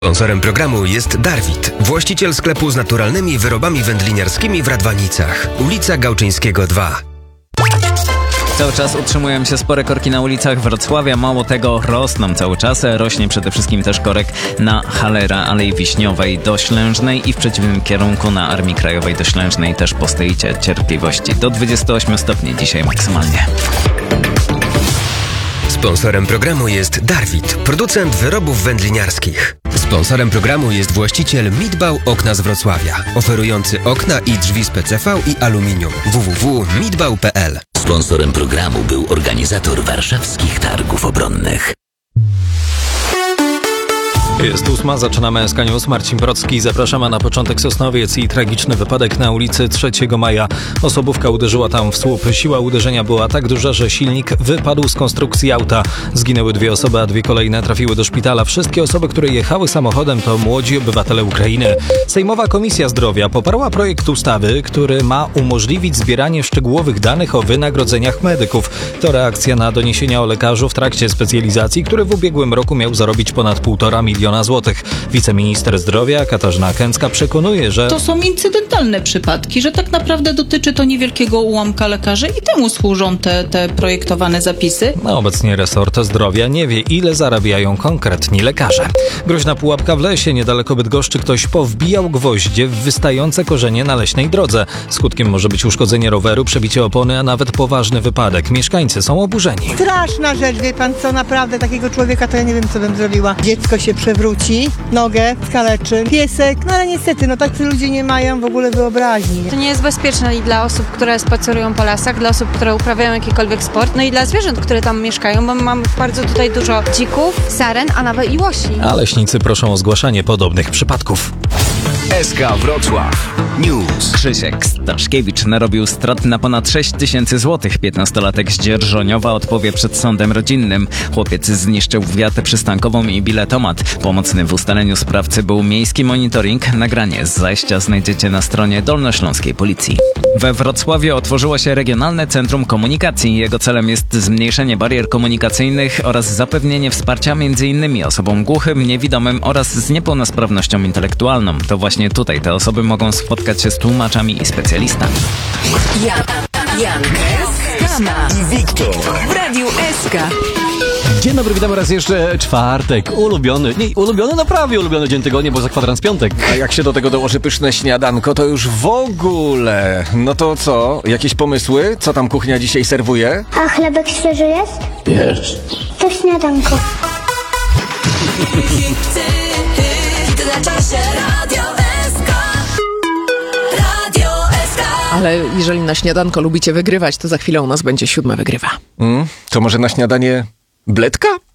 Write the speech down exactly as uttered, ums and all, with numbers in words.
Sponsorem programu jest Darwit, właściciel sklepu z naturalnymi wyrobami wędliniarskimi w Radwanicach. Ulica Gałczyńskiego dwa. Cały czas utrzymują się spore korki na ulicach Wrocławia. Mało tego, rosną cały czas. Rośnie przede wszystkim też korek na Halera, Alei Wiśniowej do Ślężnej i w przeciwnym kierunku na Armii Krajowej do Ślężnej. Też postoicie cierpliwości. Do dwudziestu ośmiu stopni dzisiaj maksymalnie. Sponsorem programu jest Darwit, producent wyrobów wędliniarskich. Sponsorem programu jest właściciel Midbał Okna z Wrocławia, oferujący okna i drzwi z P C V i aluminium. w w w kropka midbał kropka p l. Sponsorem programu był organizator warszawskich targów obronnych. Jest ósma, zaczynamy S K News. Marcin Brocki, zapraszamy na początek Sosnowiec i tragiczny wypadek na ulicy trzeciego maja. Osobówka uderzyła tam w słup. Siła uderzenia była tak duża, że silnik wypadł z konstrukcji auta. Zginęły dwie osoby, a dwie kolejne trafiły do szpitala. Wszystkie osoby, które jechały samochodem, to młodzi obywatele Ukrainy. Sejmowa Komisja Zdrowia poparła projekt ustawy, który ma umożliwić zbieranie szczegółowych danych o wynagrodzeniach medyków. To reakcja na doniesienia o lekarzu w trakcie specjalizacji, który w ubiegłym roku miał zarobić ponad półtora miliona złotych. Wiceminister zdrowia Katarzyna Kęcka przekonuje, że to są incydentalne przypadki, że tak naprawdę dotyczy to niewielkiego ułamka lekarzy i temu służą te, te projektowane zapisy. No, obecnie resort zdrowia nie wie, ile zarabiają konkretni lekarze. Groźna pułapka w lesie, niedaleko Bydgoszczy. Ktoś powbijał gwoździe w wystające korzenie na leśnej drodze. Skutkiem może być uszkodzenie roweru, przebicie opony, a nawet poważny wypadek. Mieszkańcy są oburzeni. Straszna rzecz, wie pan co, naprawdę takiego człowieka to ja nie wiem, co bym zrobiła. Dziecko się przewróci, nogę skaleczy, piesek, no ale niestety, no tacy ludzie nie mają w ogóle wyobraźni. To nie jest bezpieczne i dla osób, które spacerują po lasach, dla osób, które uprawiają jakikolwiek sport, no i dla zwierząt, które tam mieszkają, bo mamy bardzo tutaj dużo dzików, saren, a nawet i łosi. A leśnicy proszą o zgłaszanie podobnych przypadków. S K Wrocław News. Krzysiek Staszkiewicz narobił strat na ponad sześć tysięcy złotych. Piętnastolatek z Dzierżoniowa odpowie przed sądem rodzinnym. Chłopiec zniszczył wiatę przystankową i biletomat. Pomocny w ustaleniu sprawcy był miejski monitoring. Nagranie z zajścia znajdziecie na stronie dolnośląskiej policji. We Wrocławiu otworzyło się Regionalne Centrum Komunikacji. Jego celem jest zmniejszenie barier komunikacyjnych oraz zapewnienie wsparcia m.in. osobom głuchym, niewidomym oraz z niepełnosprawnością intelektualną. To właśnie tutaj te osoby mogą spotkać się z tłumaczami i specjalistami. Jan, Jan, Kama i Wiktor w Radiu S K. Dzień dobry, witamy raz jeszcze. Czwartek, ulubiony, nie, ulubiony, no prawie ulubiony dzień tygodnia, bo za kwadrans piątek. A jak się do tego dołoży pyszne śniadanko, to już w ogóle. No to co? Jakieś pomysły? Co tam kuchnia dzisiaj serwuje? A chlebek świeży jest? Jest. To śniadanko. Ale jeżeli na śniadanko lubicie wygrywać, to za chwilę u nas będzie siódme wygrywa. Mm, to może na śniadanie bledka?